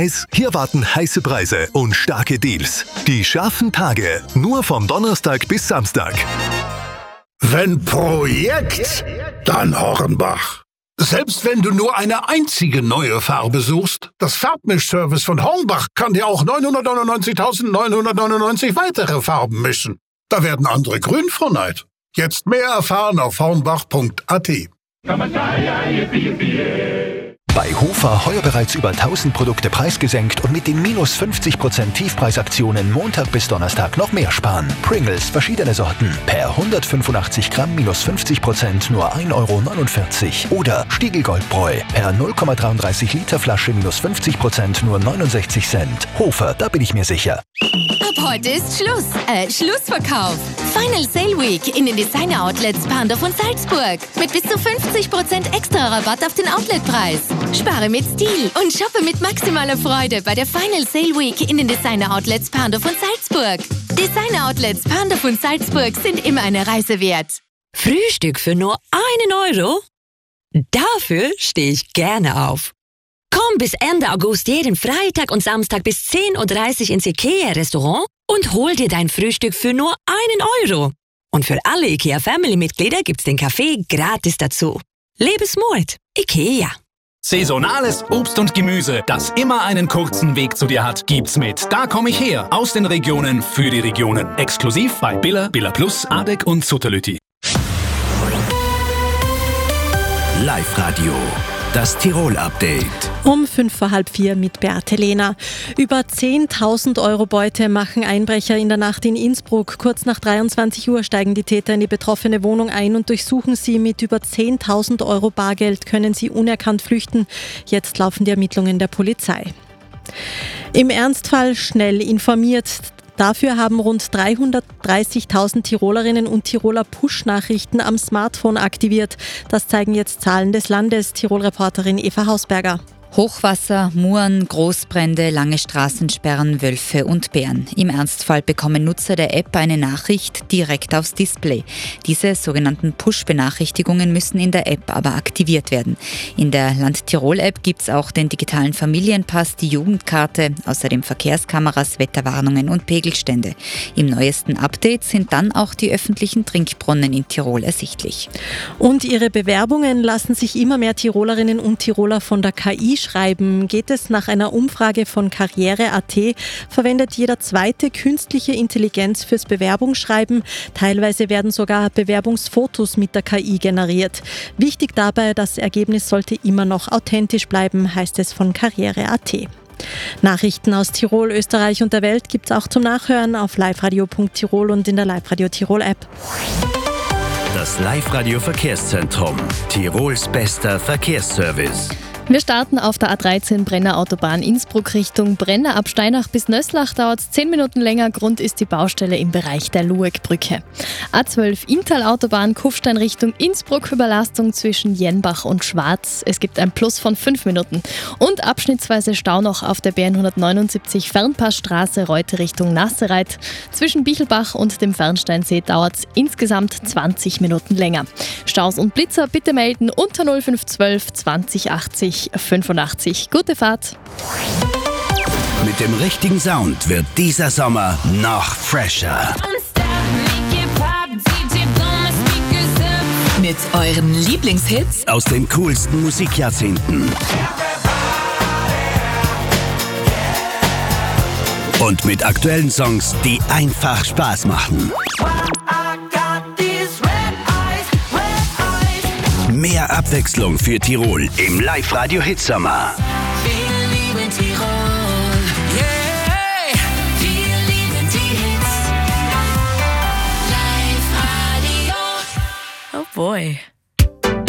Hier warten heiße Preise und starke Deals. Die scharfen Tage, nur vom Donnerstag bis Samstag. Wenn Projekt, dann Hornbach. Selbst wenn du nur eine einzige neue Farbe suchst, das Farbmischservice von Hornbach kann dir auch 999.999 weitere Farben mischen. Da werden andere grün vor Neid. Jetzt mehr erfahren auf hornbach.at. Bei Hofer heuer bereits über 1000 Produkte preisgesenkt und mit den minus 50% Tiefpreisaktionen Montag bis Donnerstag noch mehr sparen. Pringles verschiedene Sorten per 185 Gramm minus 50% nur 1,49 Euro. Oder Stiegl Goldbräu per 0,33 Liter Flasche minus 50% nur 69 Cent. Hofer, da bin ich mir sicher. Ab heute ist Schluss. Schlussverkauf. Final Sale Week in den Designer Outlets Pandorf und Salzburg. Mit bis zu 50% extra Rabatt auf den Outletpreis. Spare mit Stil und shoppe mit maximaler Freude bei der Final Sale Week in den Designer Outlets Pandorf und Salzburg. Designer Outlets Pandorf und Salzburg sind immer eine Reise wert. Frühstück für nur 1 Euro? Dafür stehe ich gerne auf. Komm bis Ende August jeden Freitag und Samstag bis 10.30 Uhr ins IKEA-Restaurant und hol dir dein Frühstück für nur 1 Euro. Und für alle IKEA-Family-Mitglieder gibt's den Kaffee gratis dazu. Lebe smart. IKEA. Saisonales Obst und Gemüse, das immer einen kurzen Weg zu dir hat, gibt's mit Da komm ich her, aus den Regionen für die Regionen. Exklusiv bei Billa, Billa Plus, Adek und Sutterlütti. Live-Radio, das Tirol-Update. Um 3:55 mit Beate Lehner. Über 10.000 Euro Beute machen Einbrecher in der Nacht in Innsbruck. Kurz nach 23 Uhr steigen die Täter in die betroffene Wohnung ein und durchsuchen sie. Mit über 10.000 Euro Bargeld können sie unerkannt flüchten. Jetzt laufen die Ermittlungen der Polizei. Im Ernstfall schnell informiert. Dafür haben rund 330.000 Tirolerinnen und Tiroler Push-Nachrichten am Smartphone aktiviert. Das zeigen jetzt Zahlen des Landes. Tirol-Reporterin Eva Hausberger. Hochwasser, Muren, Großbrände, lange Straßensperren, Wölfe und Bären. Im Ernstfall bekommen Nutzer der App eine Nachricht direkt aufs Display. Diese sogenannten Push-Benachrichtigungen müssen in der App aber aktiviert werden. In der Land-Tirol-App gibt es auch den digitalen Familienpass, die Jugendkarte, außerdem Verkehrskameras, Wetterwarnungen und Pegelstände. Im neuesten Update sind dann auch die öffentlichen Trinkbrunnen in Tirol ersichtlich. Und ihre Bewerbungen lassen sich immer mehr Tirolerinnen und Tiroler von der KI schreiben. Geht es nach einer Umfrage von Karriere.at, verwendet jeder zweite künstliche Intelligenz fürs Bewerbungsschreiben. Teilweise werden sogar Bewerbungsfotos mit der KI generiert. Wichtig dabei, das Ergebnis sollte immer noch authentisch bleiben, heißt es von Karriere.at. Nachrichten aus Tirol, Österreich und der Welt gibt es auch zum Nachhören auf liveradio.tirol und in der Live-Radio Tirol-App. Das Live-Radio Verkehrszentrum. Tirols bester Verkehrsservice. Wir starten auf der A13 Brenner Autobahn Innsbruck Richtung Brenner. Ab Steinach bis Nöslach dauert es 10 Minuten länger. Grund ist die Baustelle im Bereich der Lueckbrücke. A12 Inntal Autobahn Kufstein Richtung Innsbruck. Überlastung zwischen Jenbach und Schwarz. Es gibt ein Plus von 5 Minuten. Und abschnittsweise Stau noch auf der BN179 Fernpassstraße Reute Richtung Nassereit. Zwischen Bichelbach und dem Fernsteinsee dauert es insgesamt 20 Minuten länger. Staus und Blitzer bitte melden unter 0512 20 80 85. Gute Fahrt! Mit dem richtigen Sound wird dieser Sommer noch fresher. Mit euren Lieblingshits Aus den coolsten Musikjahrzehnten. Und mit aktuellen Songs, die einfach Spaß machen. Mehr Abwechslung für Tirol im Live-Radio Hitsommer. Wir lieben Tirol. Yeah. Wir lieben die Hits. Live Radio. Oh boy.